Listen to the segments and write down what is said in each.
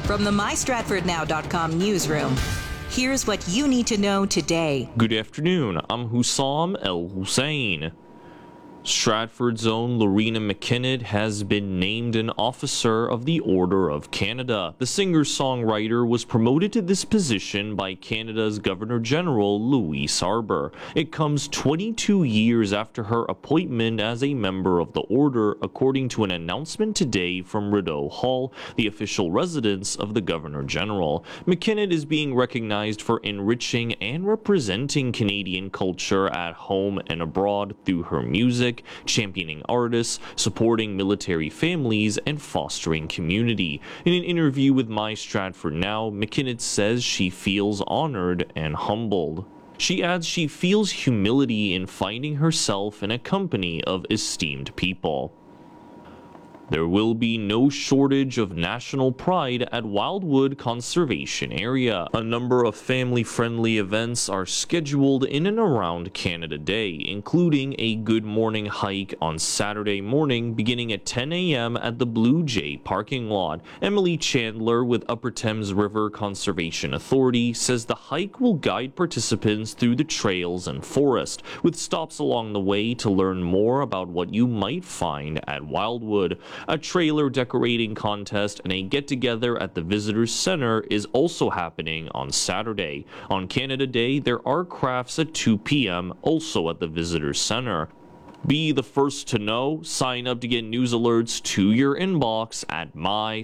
From the MyStratfordNow.com newsroom, here's what you need to know today. Good afternoon. I'm Hussam El Hussein. Stratford's own Lorena McKinnon has been named an Officer of the Order of Canada. The singer-songwriter was promoted to this position by Canada's Governor-General Louise Arbour. It comes 22 years after her appointment as a member of the Order, according to an announcement today from Rideau Hall, the official residence of the Governor-General. McKinnon is being recognized for enriching and representing Canadian culture at home and abroad through her music, championing artists, supporting military families, and fostering community. In an interview with My Stratford Now, McKinnon says she feels honored and humbled. She adds she feels humility in finding herself in a company of esteemed people. There will be no shortage of national pride at Wildwood Conservation Area. A number of family-friendly events are scheduled in and around Canada Day, including a Good Morning hike on Saturday morning beginning at 10 a.m. at the Blue Jay parking lot. Emily Chandler with Upper Thames River Conservation Authority says the hike will guide participants through the trails and forest, with stops along the way to learn more about what you might find at Wildwood. A trailer decorating contest and a get-together at the Visitors Center is also happening on Saturday. On Canada Day, there are crafts at 2 p.m. also at the Visitors Center. Be the first to know. Sign up to get news alerts to your inbox at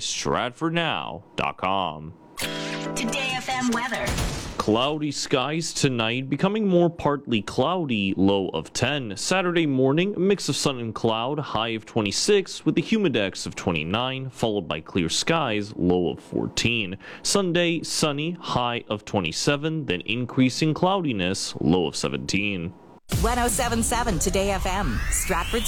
mystratfordnow.com. Today FM weather. Cloudy skies tonight, becoming more partly cloudy, low of 10. Saturday morning, a mix of sun and cloud, high of 26, with a humidex of 29, followed by clear skies, low of 14. Sunday, sunny, high of 27, then increasing cloudiness, low of 17. 1077 Today FM, Stratford's